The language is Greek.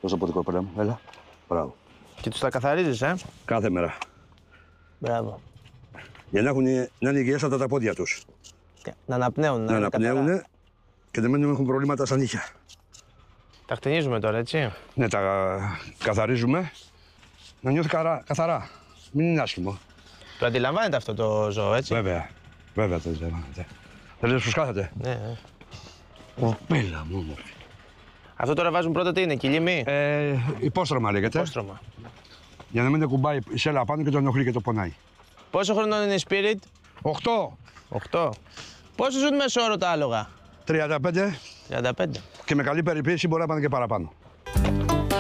Δώσε ποτικό, πέρα μου. Έλα. Μπράβο. Και τους τα καθαρίζεις, Κάθε μέρα. Μπράβο. Για να είναι υγιέστατα τα πόδια τους. Να αναπνέουν. Να αναπνέουν και να μην έχουν προβλήματα στα νύχια. Τα χτενίζουμε τώρα, έτσι. Ναι, τα καθαρίζουμε. Να νιώθει καθαρά. Μην είναι άσχημο. Το αντιλαμβάνεται αυτό το ζώο, έτσι. Βέβαια. Βέβαια το αντιλαμβάνεται. Θέλετε πως κάθεται. Ναι. Κοπέλα μου, όμορφη. Αυτό τώρα βάζουν πρώτα τι είναι, κυλίμι. Υπόστρωμα λέγεται. Υπόστρωμα. Για να μην κουμπάει η σέλα πάνω και το ενοχλεί και το πονάει. Πόσο χρονών είναι η Spirit? 8. 8. Πόσο ζουν μέσω όρο τα άλογα? 35 35. και με καλή περιποίηση μπορεί να πάνε και παραπάνω.